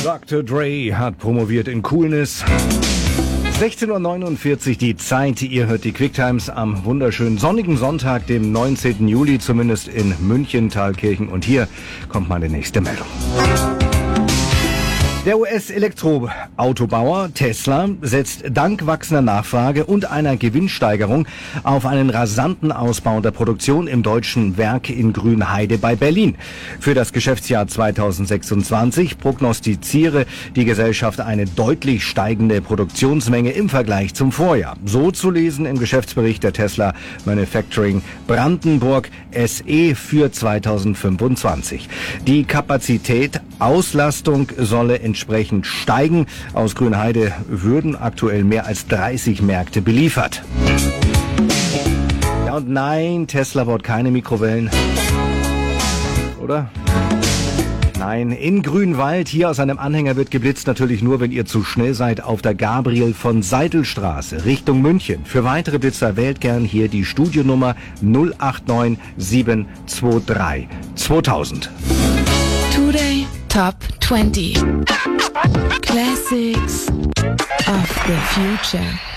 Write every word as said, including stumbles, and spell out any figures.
Doktor Dre hat promoviert in Coolness. sechzehn Uhr neunundvierzig die Zeit. Ihr hört die Quicktimes am wunderschönen sonnigen Sonntag, dem neunzehnten Juli, zumindest in München, Thalkirchen. Und hier kommt meine nächste Meldung. Der U S-Elektroautobauer Tesla setzt dank wachsender Nachfrage und einer Gewinnsteigerung auf einen rasanten Ausbau der Produktion im deutschen Werk in Grünheide bei Berlin. Für das Geschäftsjahr zweitausendsechsundzwanzig prognostiziere die Gesellschaft eine deutlich steigende Produktionsmenge im Vergleich zum Vorjahr. So zu lesen im Geschäftsbericht der Tesla Manufacturing Brandenburg S E für zweitausendfünfundzwanzig. Die Kapazität, Auslastung solle entsprechend steigen. Aus Grünheide würden aktuell mehr als dreißig Märkte beliefert. Ja und nein, Tesla baut keine Mikrowellen. Oder? Nein, in Grünwald, hier aus einem Anhänger wird geblitzt, natürlich nur, wenn ihr zu schnell seid, auf der Gabriel von Seidel-Straße Richtung München. Für weitere Blitzer wählt gern hier die Studionummer null acht neun sieben zwei drei zweitausend. Today Top twenty Classics of the Future.